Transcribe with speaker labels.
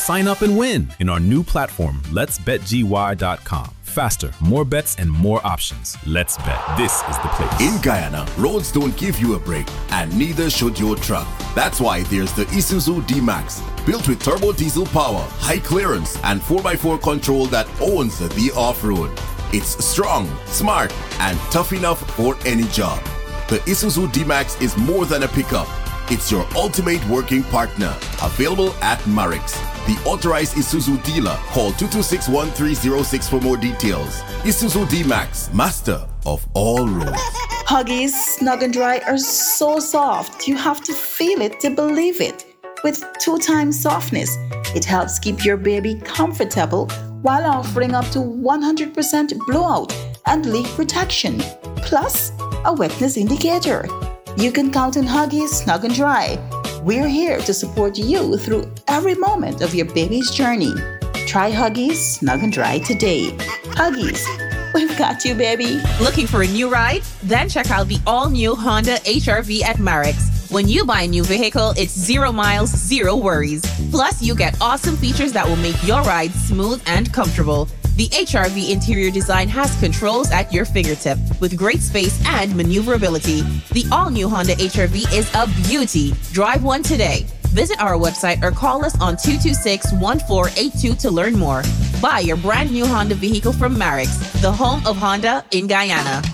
Speaker 1: Sign up and win in our new platform, letsbetgy.com. Faster, more bets, and more options. Let's bet. This is the place.
Speaker 2: In Guyana, roads don't give you a break, and neither should your truck. That's why there's the Isuzu D-Max. Built with turbo diesel power, high clearance, and 4x4 control that owns the off-road. It's strong, smart, and tough enough for any job. The Isuzu D-Max is more than a pickup. It's your ultimate working partner. Available at Marex, the authorized Isuzu dealer. Call 226-1306 for more details. Isuzu D-Max, master of all roads.
Speaker 3: Huggies Snug and Dry are so soft, you have to feel it to believe it. With 2x softness, it helps keep your baby comfortable while offering up to 100% blowout and leak protection, plus a wetness indicator. You can count on Huggies Snug and Dry. We're here to support you through every moment of your baby's journey. Try Huggies Snug and Dry today. Huggies, we've got you, baby.
Speaker 4: Looking for a new ride? Then check out the all-new Honda HR-V at Marex. When you buy a new vehicle, it's 0 miles, 0 worries. Plus, you get awesome features that will make your ride smooth and comfortable. The HR-V interior design has controls at your fingertip with great space and maneuverability. The all-new Honda HR-V is a beauty. Drive one today. Visit our website or call us on 226-1482 to learn more. Buy your brand new Honda vehicle from Marex, the home of Honda in Guyana.